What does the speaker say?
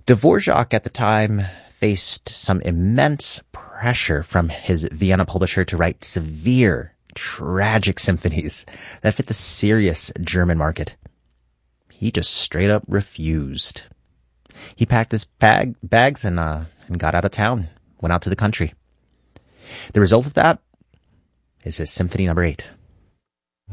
Dvorak at the time faced some immense pressure from his Vienna publisher to write severe, tragic symphonies that fit the serious German market. He just straight up refused. He packed his bags and got out of town, went out to the country. The result of that is his Symphony No. 8.